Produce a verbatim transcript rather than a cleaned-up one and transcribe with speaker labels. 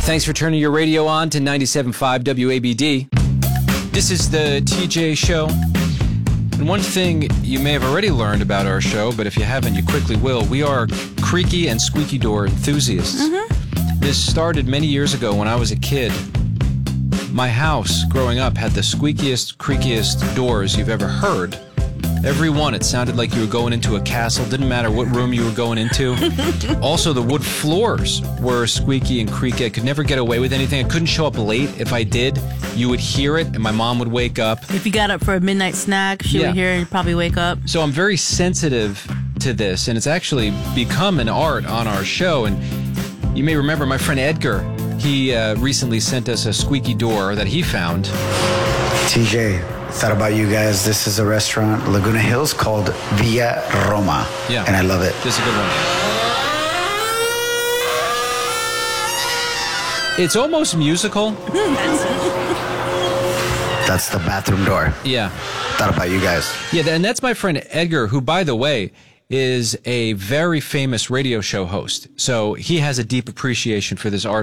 Speaker 1: Thanks for turning your radio on to ninety-seven point five W A B D. This is the T J Show. And one thing you may have already learned about our show, but if you haven't, you quickly will. We are creaky and squeaky door enthusiasts. Mm-hmm. This started many years ago when I was a kid. My house, growing up, had the squeakiest, creakiest doors you've ever heard. Every one, it sounded like you were going into a castle. Didn't matter what room you were going into. Also, the wood floors were squeaky and creaky. I could never get away with anything. I couldn't show up late. If I did, you would hear it, and my mom would wake up.
Speaker 2: If you got up for a midnight snack, she
Speaker 1: Yeah.
Speaker 2: would hear it and probably wake up.
Speaker 1: So I'm very sensitive to this, and it's actually become an art on our show. And you may remember my friend Edgar. He uh, recently sent us a squeaky door that he found.
Speaker 3: T J, thought about you guys. This is a restaurant, Laguna Hills, called Villa Roma.
Speaker 1: Yeah.
Speaker 3: And I love it.
Speaker 1: This is a good one. It's almost musical.
Speaker 3: That's the bathroom door.
Speaker 1: Yeah.
Speaker 3: Thought about you guys.
Speaker 1: Yeah, and that's my friend Edgar, who, by the way, is a very famous radio show host. So he has a deep appreciation for this art.